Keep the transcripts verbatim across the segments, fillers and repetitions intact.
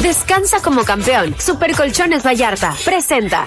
Descansa como campeón. Super Colchones Vallarta presenta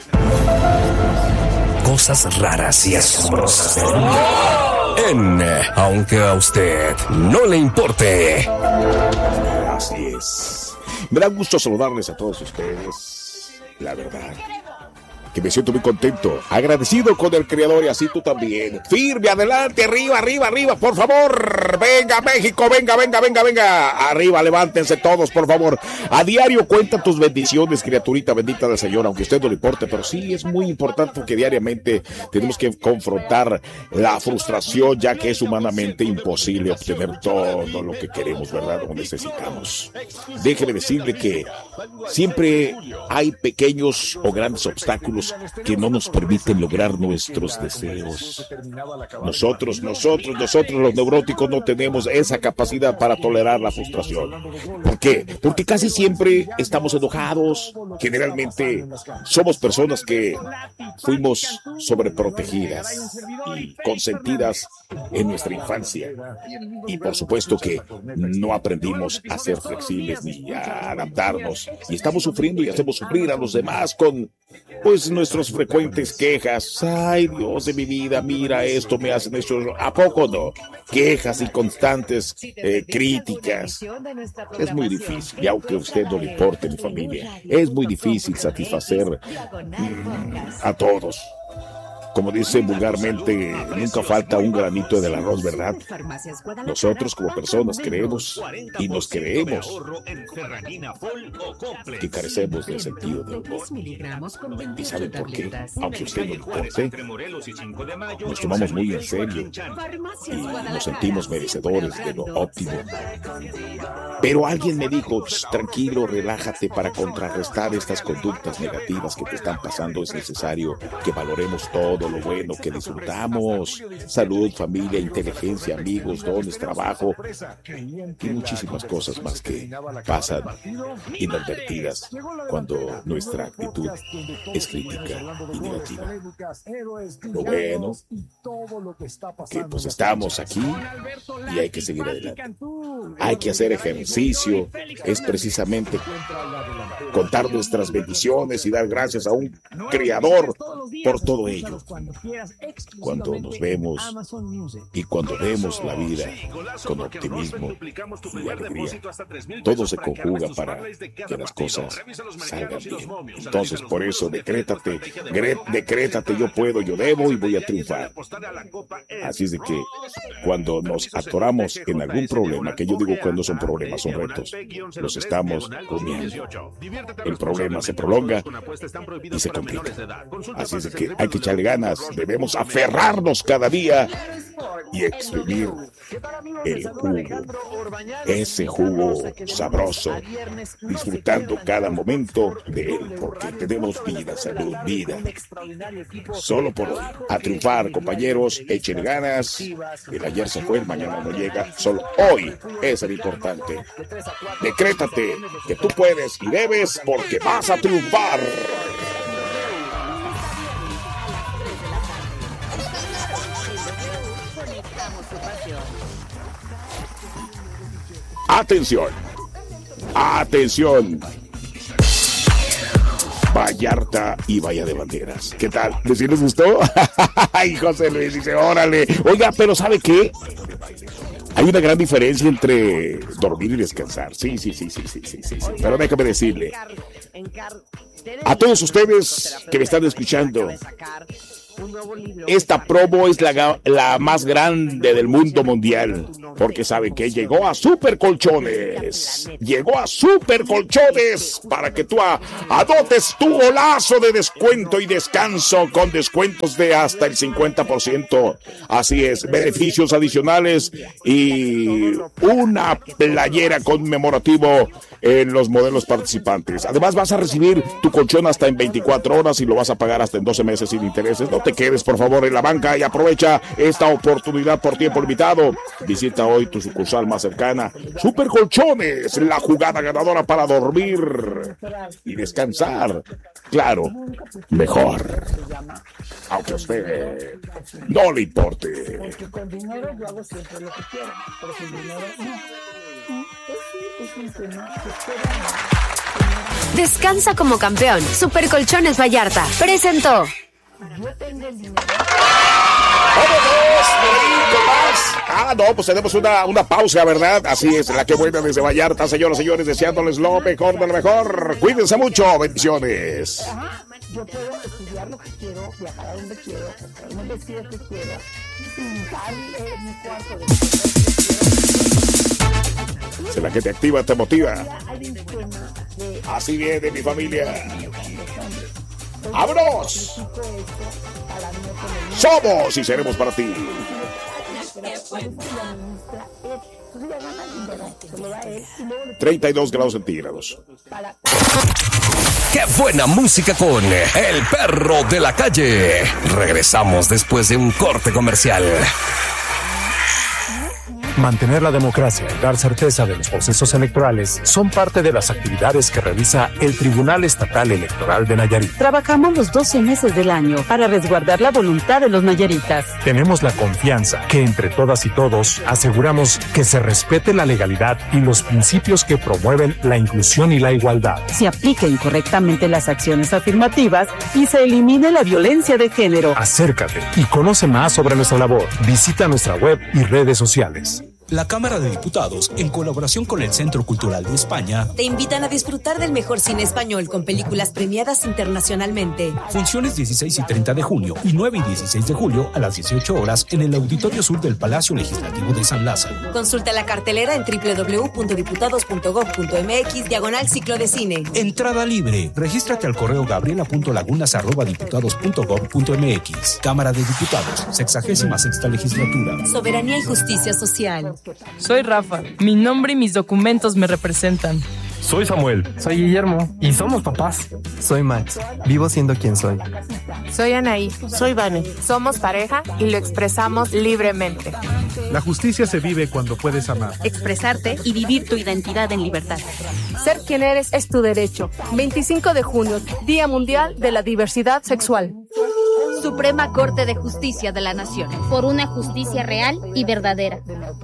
Cosas raras y asombrosas del mundo en Aunque a usted no le importe. Así es. Me da gusto saludarles a todos ustedes. La verdad que me siento muy contento, agradecido con el Creador, y así tú también. Firme, adelante, arriba, arriba, arriba, por favor. Venga, México, venga, venga, venga, venga. Arriba, levántense todos, por favor. A diario cuenta tus bendiciones, criaturita bendita del Señor, aunque a usted no le importe, pero sí es muy importante porque diariamente tenemos que confrontar la frustración, ya que es humanamente imposible obtener todo lo que queremos, ¿verdad? O necesitamos. Déjeme decirle que siempre hay pequeños o grandes obstáculos que no nos permiten lograr nuestros deseos. Nosotros, nosotros, nosotros los neuróticos no tenemos esa capacidad para tolerar la frustración. ¿Por qué? Porque casi siempre estamos enojados. Generalmente somos personas que fuimos sobreprotegidas y consentidas en nuestra infancia. Y por supuesto que no aprendimos a ser flexibles ni a adaptarnos. Y estamos sufriendo y hacemos sufrir a los demás con, pues, nuestras frecuentes quejas. Ay, Dios de mi vida, mira esto, me hacen esto. ¿A poco no? Quejas y constantes eh, críticas. Es muy difícil, y aunque a usted no le importe, mi familia, es muy difícil satisfacer mm, a todos. Como dicen vulgarmente, nunca falta un granito del arroz, ¿verdad? Nosotros como personas creemos y nos creemos que carecemos del sentido del humor. ¿Y saben por qué? Aunque usted no le importe, nos tomamos muy en serio y nos sentimos merecedores de lo óptimo. Pero alguien me dijo, tranquilo, relájate, para contrarrestar estas conductas negativas que te están pasando es necesario que valoremos todo lo bueno que disfrutamos: salud, familia, inteligencia, amigos, dones, trabajo y muchísimas cosas más que pasan inadvertidas cuando nuestra actitud es crítica y negativa. Lo bueno que pues estamos aquí y hay que seguir adelante. Hay que hacer ejercicio, es precisamente contar nuestras bendiciones y dar gracias a un Creador por todo ello. Cuando nos vemos y cuando vemos la vida con optimismo y alegría, todo se conjuga para que las cosas salgan bien. Entonces, por eso, decrétate, decrétate, yo puedo, yo debo y voy a triunfar. Así es de que cuando nos atoramos en algún problema, que yo digo cuando son problemas, son retos, los estamos comiendo. El problema se prolonga y se complica. Así es de que hay que echarle ganas, debemos aferrarnos cada día y exprimir el jugo, ese jugo sabroso, disfrutando cada momento de él, porque tenemos vida, salud, vida. Solo por hoy, a triunfar, compañeros, echen ganas. El ayer se fue, el mañana no llega, solo hoy es el importante. Decrétate que tú puedes y debes, porque vas a triunfar. Atención, atención, Vallarta y Bahía de Banderas. ¿Qué tal? ¿Sí les gustó? Ay, José Luis dice, órale. Oiga, pero ¿sabe qué? Hay una gran diferencia entre dormir y descansar. Sí, sí, sí, sí, sí, sí, sí, sí. Pero déjame decirle a todos ustedes que me están escuchando, esta promo es la, la más grande del mundo mundial, porque saben que llegó a Super Colchones, llegó a Super Colchones para que tú adoptes tu golazo de descuento y descanso con descuentos de hasta el cincuenta por ciento. Así es, beneficios adicionales y una playera conmemorativo en los modelos participantes. Además, vas a recibir tu colchón hasta en veinticuatro horas y lo vas a pagar hasta en doce meses sin intereses. No te quedes, por favor, en la banca y aprovecha esta oportunidad por tiempo limitado. Visita hoy tu sucursal más cercana. Super Colchones, la jugada ganadora para dormir y descansar. Claro, mejor. Aunque a usted no le importe. Porque con dinero yo hago siempre lo que quiero, pero sin dinero no. Descansa como campeón. Super Colchones Vallarta presentó. Ah, no, pues tenemos una, una pausa, ¿verdad? Así es, la que buena desde Vallarta, señoras y señores, deseándoles lo mejor de lo mejor. Cuídense mucho, bendiciones. Ajá, yo puedo estudiar lo que quiero, viajar a donde quiero, comprarme el vestido que quiero, pintarle mi cuarto de Se la que te activa, te motiva. Así viene mi familia. ¡Vámonos! Somos y seremos para ti. treinta y dos grados centígrados. ¡Qué buena música con El Perro de la Calle! Regresamos después de un corte comercial. Mantener la democracia y dar certeza de los procesos electorales son parte de las actividades que realiza el Tribunal Estatal Electoral de Nayarit. Trabajamos los doce meses del año para resguardar la voluntad de los nayaritas. Tenemos la confianza que entre todas y todos aseguramos que se respete la legalidad y los principios que promueven la inclusión y la igualdad. Se apliquen correctamente las acciones afirmativas y se elimine la violencia de género. Acércate y conoce más sobre nuestra labor. Visita nuestra web y redes sociales. La Cámara de Diputados, en colaboración con el Centro Cultural de España, te invitan a disfrutar del mejor cine español con películas premiadas internacionalmente. Funciones dieciséis y treinta de junio y nueve y dieciséis de julio a las dieciocho horas en el Auditorio Sur del Palacio Legislativo de San Lázaro. Consulta la cartelera en doble u doble u doble u punto diputados punto gob punto eme equis diagonal ciclo de cine. Entrada libre. Regístrate al correo gabriela punto lagunas arroba diputados punto gob punto eme equis. Cámara de Diputados, sexagésima sexta legislatura. Soberanía y justicia social. Soy Rafa. Mi nombre y mis documentos me representan. Soy Samuel. Soy Guillermo. Y somos papás. Soy Max. Vivo siendo quien soy. Soy Anaí. Soy Vane. Somos pareja y lo expresamos libremente. La justicia se vive cuando puedes amar, expresarte y vivir tu identidad en libertad. Ser quien eres es tu derecho. veinticinco de junio, Día Mundial de la Diversidad Sexual. Suprema Corte de Justicia de la Nación. Por una justicia real y verdadera.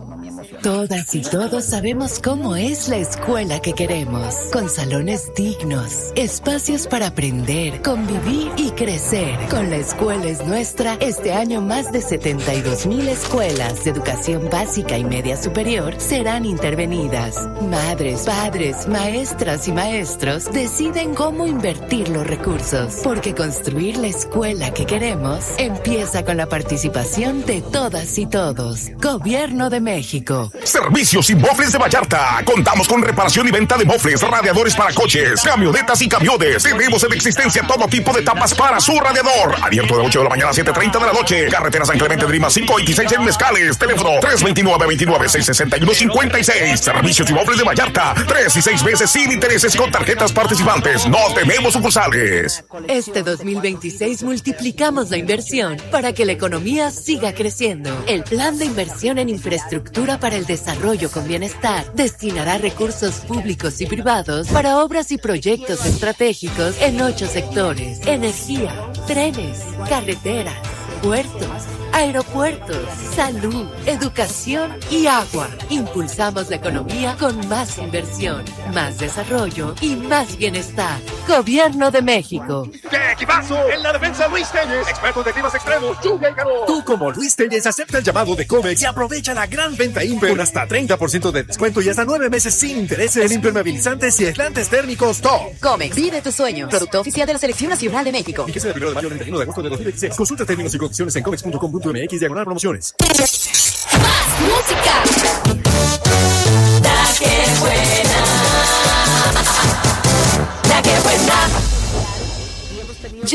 Todas y todos sabemos cómo es la escuela que queremos, con salones dignos, espacios para aprender, convivir y crecer. Con La Escuela es Nuestra, este año más de setenta y dos mil escuelas de educación básica y media superior serán intervenidas. Madres, padres, maestras y maestros deciden cómo invertir los recursos, porque construir la escuela que queremos empieza con la participación de todas y todos. Gobierno de México. Servicios y Mofles de Vallarta. Contamos con reparación y venta de mofles, radiadores para coches, camionetas y camiones. Tenemos en existencia todo tipo de tapas para su radiador. Abierto de ocho de la mañana a siete treinta de la noche. Carretera San Clemente de Lima cinco veintiséis en Mezcales. Teléfono tres dos nueve, veintinueve, seiscientos sesenta y uno cincuenta y seis. Servicios y Mofles de Vallarta. Tres y seis meses sin intereses con tarjetas participantes. No tenemos sucursales. Este dos mil veintiséis multiplicamos la inversión para que la economía siga creciendo. El Plan de Inversión en Infraestructura para el Desarrollo con Bienestar destinará recursos públicos y privados para obras y proyectos estratégicos en ocho sectores: energía, trenes, carreteras, puertos, aeropuertos, salud, educación y agua. Impulsamos la economía con más inversión, más desarrollo y más bienestar. Gobierno de México. ¡Qué equipazo! En la defensa, Luis Telles, experto de climas extremos. Tú, como Luis Telles, acepta el llamado de Comex y aprovecha la gran venta Imper con hasta treinta por ciento de descuento y hasta nueve meses sin intereses en impermeabilizantes y aislantes térmicos top. Comex, vive tus sueños. Producto oficial de la Selección Nacional de México. Vigencia del primero de mayo al treinta y uno de agosto de dos mil veintiséis. Consulta términos y condiciones en comex punto com punto mx diagonal promociones. Más música. La que buena. La que buena.